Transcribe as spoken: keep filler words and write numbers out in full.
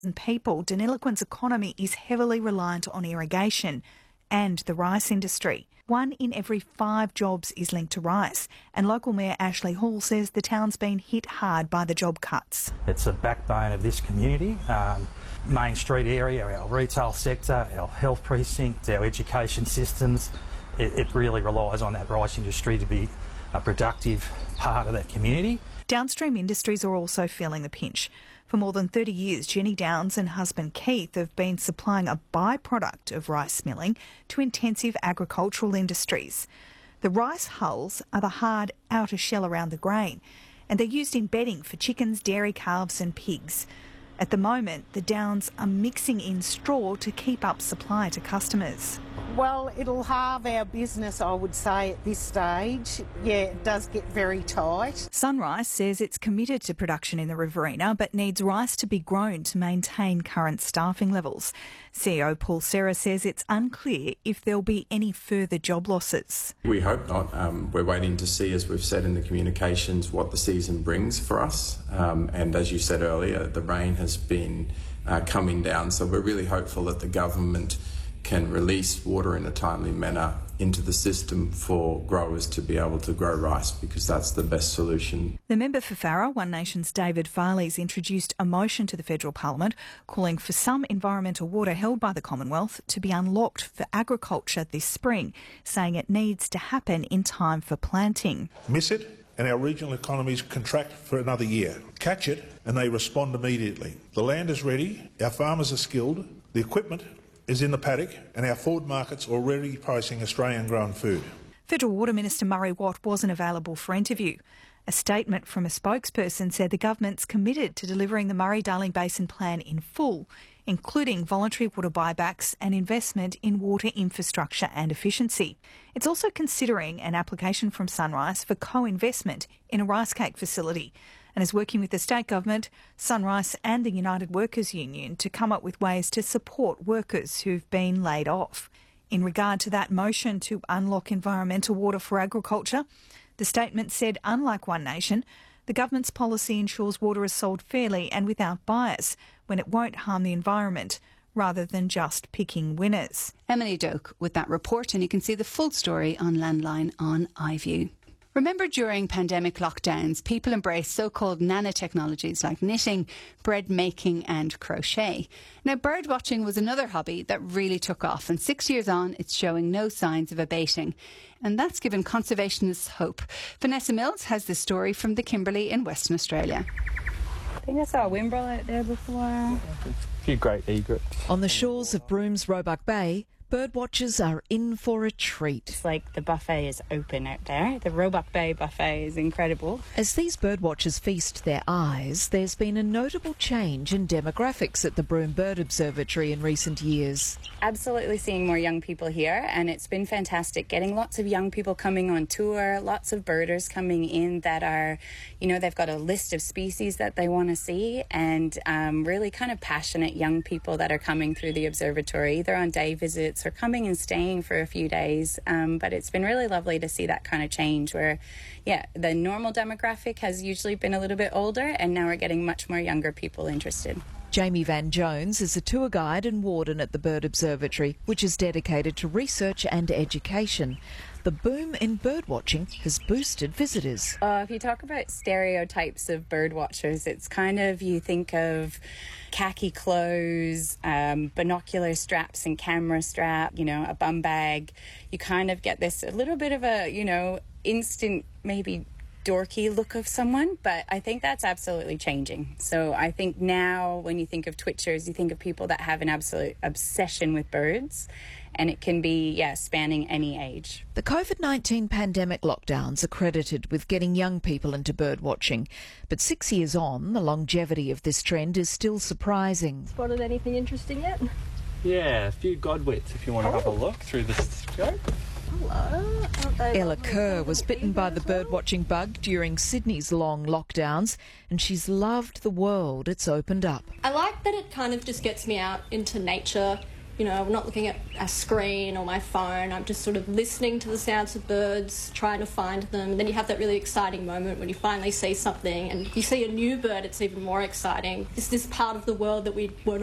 people, Deniliquin's economy is heavily reliant on irrigation and the rice industry. One in every five jobs is linked to rice, and local Mayor Ashley Hall says the town's been hit hard by the job cuts. It's a backbone of this community. Um, Main Street area, our retail sector, our health precinct, our education systems, it, it really relies on that rice industry to be a productive part of that community. Downstream industries are also feeling the pinch. For more than thirty years, Jenny Downs and husband Keith have been supplying a byproduct of rice milling to intensive agricultural industries. The rice hulls are the hard outer shell around the grain, and they're used in bedding for chickens, dairy calves and pigs. At the moment, the Downs are mixing in straw to keep up supply to customers. Well, it'll halve our business, I would say, at this stage. Yeah, it does get very tight. Sunrise says it's committed to production in the Riverina, but needs rice to be grown to maintain current staffing levels. C E O Paul Serra says it's unclear if there'll be any further job losses. We hope not. Um, we're waiting to see, as we've said in the communications, what the season brings for us. Um, and as you said earlier, the rain has been uh, coming down, so we're really hopeful that the government can release water in a timely manner into the system for growers to be able to grow rice, because that's the best solution. The member for Farrer, One Nation's David Farley's introduced a motion to the federal parliament calling for some environmental water held by the Commonwealth to be unlocked for agriculture this spring, saying it needs to happen in time for planting. Miss it and our regional economies contract for another year. Catch it and they respond immediately. The land is ready, our farmers are skilled, the equipment is in the paddock, and our forward markets already pricing Australian-grown food. Federal Water Minister Murray Watt wasn't available for interview. A statement from a spokesperson said the government's committed to delivering the Murray-Darling Basin Plan in full, including voluntary water buybacks and investment in water infrastructure and efficiency. It's also considering an application from Sunrise for co-investment in a rice cake facility, and is working with the state government, Sunrise and the United Workers Union to come up with ways to support workers who've been laid off. In regard to that motion to unlock environmental water for agriculture, the statement said, unlike One Nation, the government's policy ensures water is sold fairly and without bias when it won't harm the environment, rather than just picking winners. Emily Doak with that report, and you can see the full story on Landline on iView. Remember, during pandemic lockdowns, people embraced so-called nanotechnologies like knitting, bread making and crochet. Now, bird watching was another hobby that really took off, and six years on, it's showing no signs of abating. And that's given conservationists hope. Vanessa Mills has this story from the Kimberley in Western Australia. I think I saw a wimbrel out there before. A few great egrets. On the shores of Broom's Roebuck Bay, birdwatchers are in for a treat. It's like the buffet is open out there. The Roebuck Bay buffet is incredible. As these birdwatchers feast their eyes, there's been a notable change in demographics at the Broome Bird Observatory in recent years. Absolutely seeing more young people here, and it's been fantastic getting lots of young people coming on tour, lots of birders coming in that are, you know, they've got a list of species that they want to see, and um, really kind of passionate young people that are coming through the observatory, either on day visits or coming and staying for a few days. Um, but it's been really lovely to see that kind of change where, yeah, the normal demographic has usually been a little bit older, and now we're getting much more younger people interested. Jamie Van Jones is a tour guide and warden at the Bird Observatory, which is dedicated to research and education. The boom in birdwatching has boosted visitors. Uh, if you talk about stereotypes of birdwatchers, it's kind of, you think of khaki clothes, um, binocular straps and camera strap, you know, a bum bag. You kind of get this a little bit of a, you know, instant maybe dorky look of someone, but I think that's absolutely changing. So I think now when you think of twitchers, you think of people that have an absolute obsession with birds, and it can be, yeah, spanning any age. The COVID nineteen pandemic lockdowns are credited with getting young people into bird watching, but six years on, the longevity of this trend is still surprising. Spotted anything interesting yet? Yeah, a few godwits if you want to oh. have a look through the scope. Hello. Ella Kerr was bitten by the bird-watching bug during Sydney's long lockdowns, and she's loved the world it's opened up. I like that it kind of just gets me out into nature, You know, I'm not looking at a screen or my phone. I'm just sort of listening to the sounds of birds, trying to find them. And then you have that really exciting moment when you finally see something and you see a new bird. It's even more exciting. It's this part of the world that we were